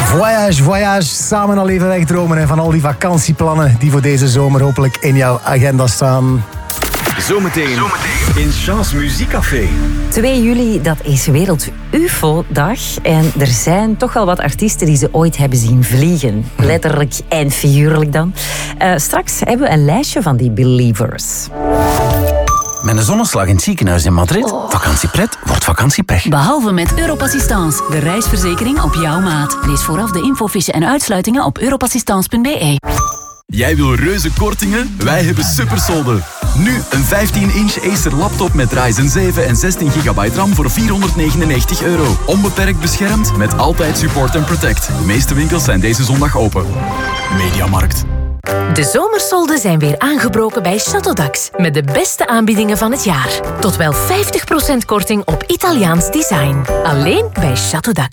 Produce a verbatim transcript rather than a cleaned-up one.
Voyage, voyage, samen al even wegdromen hè, van al die vakantieplannen die voor deze zomer hopelijk in jouw agenda staan. Zometeen, Zometeen. in Chance Muziekcafé. twee juli, dat is Wereld U F O-dag. En er zijn toch wel wat artiesten die ze ooit hebben zien vliegen. Letterlijk en figuurlijk dan. Uh, straks hebben we een lijstje van die believers. Met een zonneslag in het ziekenhuis in Madrid. Oh. Vakantiepret wordt vakantiepech. Behalve met Europassistance, de reisverzekering op jouw maat. Lees vooraf de infofiche en uitsluitingen op europassistance punt b e. Jij wil reuze kortingen? Wij hebben supersolden. Nu een vijftien inch Acer laptop met Ryzen zeven en zestien gigabyte RAM voor vierhonderdnegenennegentig euro. Onbeperkt beschermd met altijd support en protect. De meeste winkels zijn deze zondag open. Mediamarkt. De zomersolden zijn weer aangebroken bij Châteaudax. Met de beste aanbiedingen van het jaar. Tot wel vijftig procent korting op Italiaans design. Alleen bij Châteaudax.